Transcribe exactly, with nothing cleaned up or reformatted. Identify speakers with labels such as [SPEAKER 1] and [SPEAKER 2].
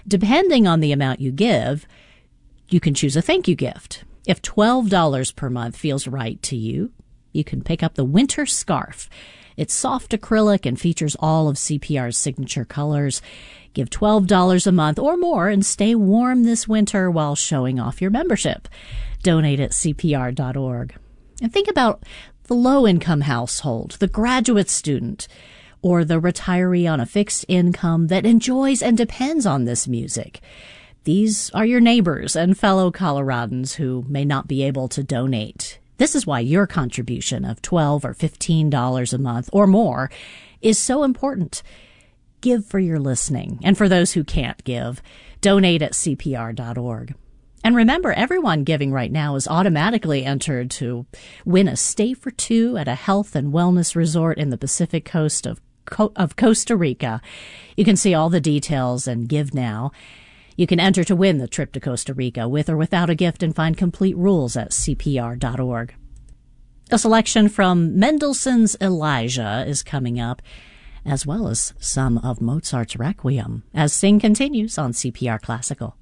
[SPEAKER 1] Depending on the amount you give, you can choose a thank you gift. If twelve dollars per month feels right to you, you can pick up the Winter Scarf. It's soft acrylic and features all of C P R's signature colors. Give twelve dollars a month or more and stay warm this winter while showing off your membership. Donate at C P R dot org. And think about the low-income household, the graduate student, or the retiree on a fixed income that enjoys and depends on this music. These are your neighbors and fellow Coloradans who may not be able to donate. This is why your contribution of twelve dollars or fifteen dollars a month or more is so important. Give for your listening, and for those who can't give, donate at C P R dot org. And remember, everyone giving right now is automatically entered to win a stay for two at a health and wellness resort in the Pacific coast of, Co- of Costa Rica. You can see all the details and give now. You can enter to win the trip to Costa Rica with or without a gift and find complete rules at C P R dot org. A selection from Mendelssohn's Elijah is coming up, as well as some of Mozart's Requiem, as Sing continues on C P R Classical.